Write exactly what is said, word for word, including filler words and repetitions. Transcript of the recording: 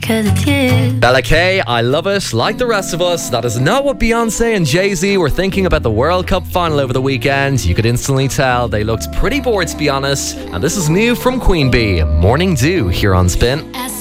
'cause it's you. Bella K, I love it. Like the rest of us, that is not what Beyonce and Jay-Z were thinking about the World Cup final over the weekend. You could instantly tell they looked pretty bored, to be honest. And this is new from Queen Bee, Morning Dew, here on Spin.